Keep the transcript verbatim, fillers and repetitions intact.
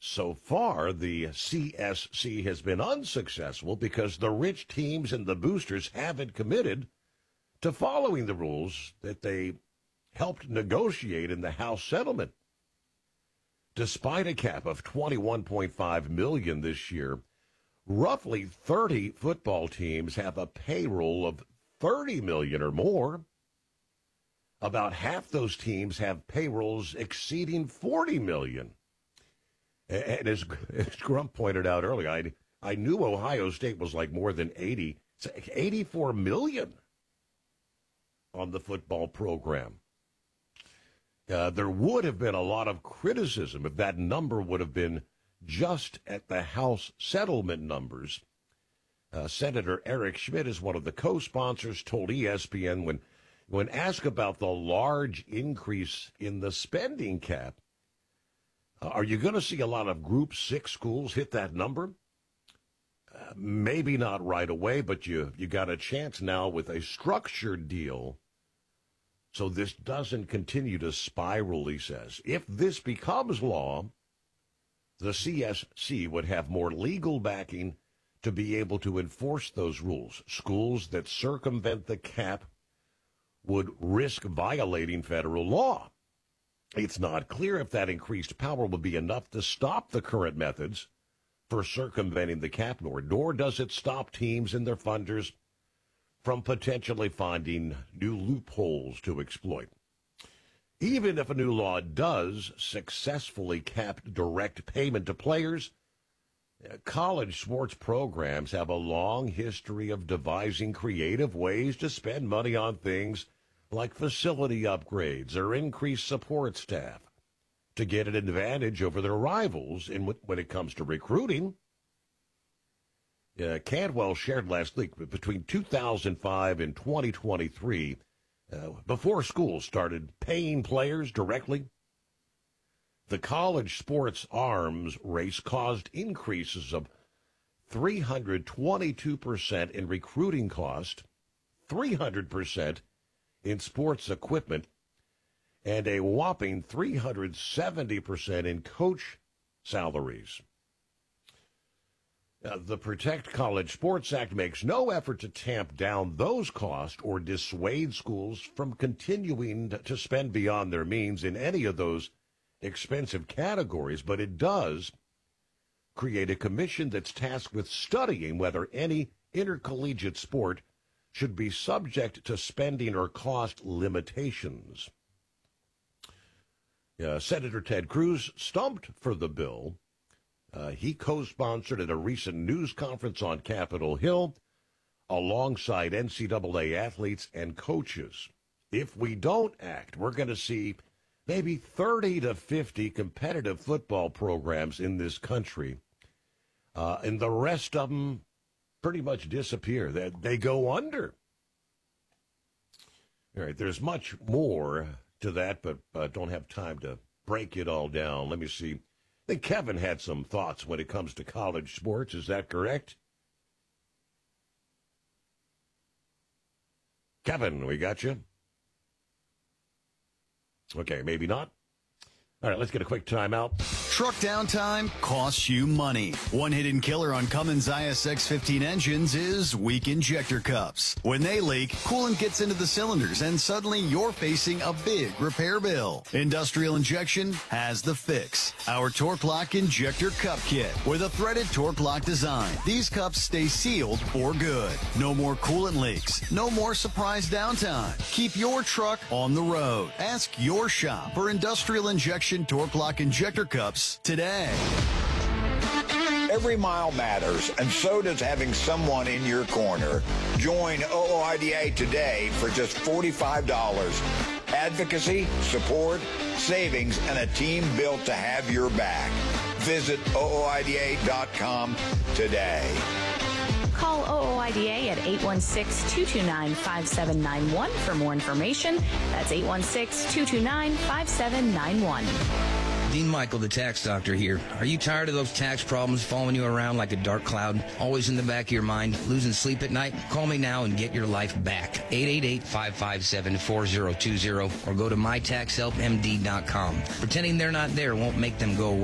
So far, the C S C has been unsuccessful because the rich teams and the boosters haven't committed to following the rules that they helped negotiate in the House settlement. Despite a cap of twenty-one point five million dollars this year, roughly thirty football teams have a payroll of thirty million dollars or more. About half those teams have payrolls exceeding forty million dollars. And as, as Grump pointed out earlier, I, I knew Ohio State was like more than eighty, eighty-four million dollars on the football program. Uh, there would have been a lot of criticism if that number would have been just at the House settlement numbers. Uh, Senator Eric Schmidt is one of the co-sponsors, told E S P N when, when asked about the large increase in the spending cap, uh, are you going to see a lot of Group six schools hit that number? Uh, maybe not right away, but you, you got a chance now with a structured deal. So this doesn't continue to spiral, he says. If this becomes law, the C S C would have more legal backing to be able to enforce those rules. Schools that circumvent the cap would risk violating federal law. It's not clear if that increased power will be enough to stop the current methods for circumventing the cap, nor, nor does it stop teams and their funders from potentially finding new loopholes to exploit. Even if a new law does successfully cap direct payment to players, college sports programs have a long history of devising creative ways to spend money on things like facility upgrades or increased support staff to get an advantage over their rivals in when it comes to recruiting. Uh, Cantwell shared last week between two thousand five and twenty twenty-three, uh, before schools started paying players directly, the college sports arms race caused increases of three hundred twenty-two percent in recruiting cost, three hundred percent in sports equipment, and a whopping three hundred seventy percent in coach salaries. Uh, the Protect College Sports Act makes no effort to tamp down those costs or dissuade schools from continuing to spend beyond their means in any of those expensive categories, but it does create a commission that's tasked with studying whether any intercollegiate sport should be subject to spending or cost limitations. Uh, Senator Ted Cruz stumped for the bill. Uh, he co-sponsored at a recent news conference on Capitol Hill alongside N C double A athletes and coaches. If we don't act, we're going to see maybe thirty to fifty competitive football programs in this country, uh, and the rest of them pretty much disappear. They, they go under. All right, there's much more to that, but uh, don't have time to break it all down. Let me see. I think Kevin had some thoughts when it comes to college sports. Is that correct? Kevin, we got you? Okay, maybe not. All right, let's get a quick timeout. Truck downtime costs you money. One hidden killer on Cummins I S X fifteen engines is weak injector cups. When they leak, coolant gets into the cylinders and suddenly you're facing a big repair bill. Industrial Injection has the fix. Our Torque Lock Injector Cup Kit with a threaded Torque Lock design. These cups stay sealed for good. No more coolant leaks. No more surprise downtime. Keep your truck on the road. Ask your shop for Industrial Injection Torque Lock Injector Cups today. Every mile matters, and so does having someone in your corner. Join O O I D A today for just forty-five dollars. Advocacy, support, savings, and a team built to have your back. Visit O O I D A dot com today. Call O O I D A at eight one six, two two nine, five seven nine one for more information. That's eight one six, two two nine, five seven nine one. Dean Michael, the tax doctor here. Are you tired of those tax problems following you around like a dark cloud, always in the back of your mind, losing sleep at night? Call me now and get your life back. eight eight eight, five five seven, four zero two zero or go to my tax help M D dot com. Pretending they're not there won't make them go away.